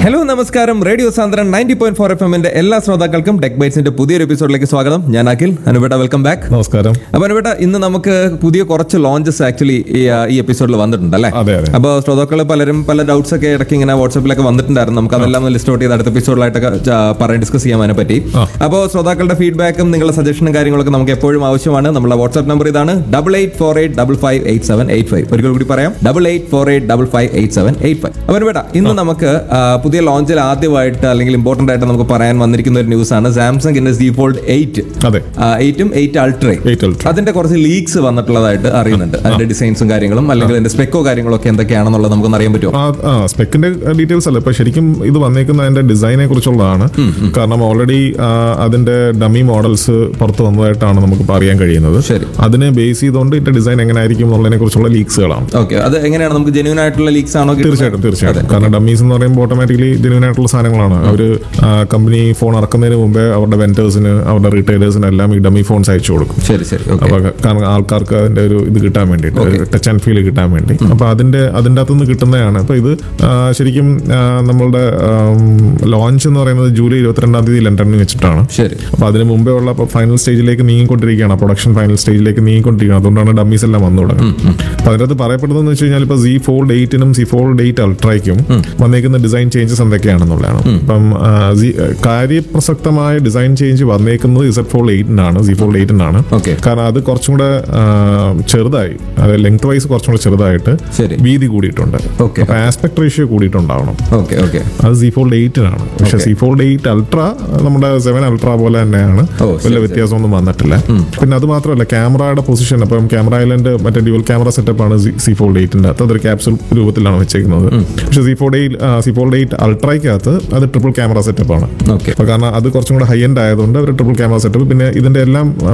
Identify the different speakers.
Speaker 1: Hello നമസ്കാരം. Radio സാന്ദ്രൻ 90.4 FM എല്ലാ ശ്രോതാക്കൾക്കും ടെക് ബൈറ്റ്സിന്റെ പുതിയൊരു എപ്പിസോഡിലേക്ക് സ്വാഗതം. ഞാൻ അഖിൽ. അനുപേട്ട, welcome back.
Speaker 2: നമസ്കാരം.
Speaker 1: അപ്പൊ അനുപേട്ട, ഇന്ന് നമുക്ക് പുതിയ കുറച്ച് ലോഞ്ചസ് ആക്ച്വലി ഈ എപ്പിസോഡിൽ വന്നിട്ടുണ്ട് അല്ലേ? അപ്പോൾ ശ്രോതാക്കൾ പലരും പല ഡൗട്ട്സ് ഒക്കെ ഇടയ്ക്ക് ഇങ്ങനെ വാട്സാപ്പിലൊക്കെ വന്നിട്ടുണ്ടായിരുന്നു. നമുക്ക് അതെല്ലാം ലിസ്റ്റ് ഔട്ട് ചെയ്ത് അടുത്ത എപ്പിസോഡിലായിട്ടൊക്കെ ഡിസ്കസ് ചെയ്യാൻ അതിനെ പറ്റി. അപ്പോൾ ശ്രോതാക്കളുടെ ഫീഡ്ബാക്കും നിങ്ങളുടെ സജഷനും കാര്യങ്ങളൊക്കെ നമുക്ക് എപ്പോഴും ആവശ്യമാണ്. നമ്മുടെ വാട്സ്ആപ്പ് നമ്പർ ഇതാണ് 8848558785. ഒരിക്കൽ കൂടി പറയാം, 8848558785. അപ്പോൾ അനുപേട്ട, ഇന്ന് നമുക്ക് പുതിയ ലോഞ്ചിൽ ആദ്യമായിട്ട് അല്ലെങ്കിൽ ഇമ്പോർട്ടന്റ് ആയിട്ട് നമുക്ക് പറയാൻ വന്നിരിക്കുന്ന ഒരു ന്യൂസ് ആണ് സാംസങ്ങിന്റെ Z Fold 8. 8ഉം 8 Ultra. അതിന്റെ കുറച്ച് ലീക്സ് വന്നിട്ടുള്ളതായിട്ട് അറിയുന്നുണ്ട്. അതിന്റെ ഡിസൈൻസും കാര്യങ്ങളും അല്ലെങ്കിൽ അതിന്റെ സ്പെക്കോ കാര്യങ്ങളൊക്കെ എന്തൊക്കെയാണെന്നുള്ളത് നമുക്ക് അറിയാൻ പറ്റുമോ?
Speaker 2: സ്പെക്കിന്റെ ഡീറ്റെയിൽസ് അല്ല, ഇപ്പൊ ശരിക്കും ഇത് വന്നേക്കുന്ന അതിന്റെ ഡിസൈനെ കുറിച്ചുള്ളതാണ്. കാരണം ഓൾറെഡി അതിന്റെ ഡമ്മി മോഡൽസ് പുറത്ത് വന്നതായിട്ടാണ് നമുക്ക് അറിയാൻ കഴിയുന്നത്. അതിനെ ബേസ് ചെയ്തുകൊണ്ട് ഇതിന്റെ ഡിസൈൻ എങ്ങനെ ആയിരിക്കും എന്നുള്ളതിനെ കുറിച്ചുള്ള ലീക്സുകളാണ്.
Speaker 1: ഓക്കെ, അത് എങ്ങനെയാണ് നമുക്ക് ജെന്യൂൻ ആയിട്ടുള്ള ലീക്സ് ആണോ?
Speaker 2: തീർച്ചയായിട്ടും. കാരണം ഡമ്മീസ് എന്ന് പറയുമ്പോൾ ഓട്ടോമാറ്റിക്കലി ജെന്യൂൻ ആയിട്ടുള്ള സാധനങ്ങളാണ്. അവര് കമ്പനി ഫോൺ ഇറക്കുന്നതിന് മുമ്പേ അവരുടെ വെൻഡേഴ്സിന് അവരുടെ റീറ്റെയിലേഴ്സിന് എല്ലാം ഈ ഡമ്മി ഫോൺസ് അയച്ചു കൊടുക്കും. അപ്പൊ കാരണം ആൾക്കാർക്ക് അതിന്റെ ഒരു ഇത് കിട്ടാൻ വേണ്ടിയിട്ട്, ടച്ച് ആൻഡ് ഫീൽ കിട്ടാൻ വേണ്ടി. അപ്പൊ അതിന്റെ അകത്തുനിന്ന് കിട്ടുന്നതാണ്. അപ്പൊ ഇത് ശരിക്കും നമ്മളുടെ ലോഞ്ച് എന്ന് പറയുന്നത് ജൂലൈ 22 ലണ്ടനിൽ വെച്ചിട്ടാണ്. അപ്പൊ അതിന് മുമ്പേ ഉള്ള ഫൈനൽ സ്റ്റേജിലേക്ക് നീങ്ങിക്കൊണ്ടിരിക്കുകയാണ്, പ്രൊഡക്ഷൻ ഫൈനൽ സ്റ്റേജിലേക്ക് നീങ്ങിക്കൊണ്ടിരിക്കുകയാണ്. അതുകൊണ്ടാണ് ഡമ്മീസ് എല്ലാം വന്നു തുടങ്ങുന്നത്. അപ്പൊ അതിനകത്ത് പറയപ്പെടുന്നതെന്ന് വെച്ച് കഴിഞ്ഞാൽ ഇപ്പൊ Z Fold 8നും Z Fold 8 Ultraയ്ക്കും വന്നേക്കുന്ന ഡിസൈൻ ചേഞ്ചസ് എന്തൊക്കെയാണെന്നുള്ളതാണ്. ഇപ്പം കാര്യപ്രസക്തമായ ഡിസൈൻ ചേഞ്ച് വന്നേക്കുന്നത് Z Fold 8നാണ്, Z Fold 8നാണ്. കാരണം അത് കുറച്ചും കൂടെ ചെറുതായി, അത് ലെങ്ത് വൈസ് കുറച്ചും കൂടെ ചെറുതായിട്ട് വീതി കൂടിയിട്ടുണ്ട്. അപ്പൊ ആസ്പെക്ട് റേഷ്യോ കൂടിയിട്ടുണ്ടാവണം. അത് Z Fold 8നാണ്. പക്ഷെ Z Fold 8 Ultra നമ്മുടെ 7 Ultra പോലെ തന്നെയാണ്, വലിയ വ്യത്യാസമൊന്നും വന്നിട്ടില്ല. പിന്നെ അത് മാത്രമല്ല, ക്യാമറയുടെ പൊസിഷൻ, അപ്പം ക്യാമറ ഐലൻഡ് മറ്റേ ഡ്യുവൽ ക്യാമറ സെറ്റപ്പ് ആണ് Z Fold 8ന്റെ അകത്ത്. അതൊരു ക്യാപ്സൂൾ രൂപത്തിലാണ് വെച്ചേക്കുന്നത്. പക്ഷെ Z Fold 8 Ultrയ്ക്കകത്ത് അത് ട്രിപ്പിൾ ക്യാമറ സെറ്റപ്പ് ആണ്. കാരണം അത് കുറച്ചും കൂടെ ഹൈ എൻഡ് ആയതുകൊണ്ട് അവർ ട്രിപ്പിൾ ക്യാമറ സെറ്റപ്പ്. പിന്നെ ഇതിന്റെ എല്ലാം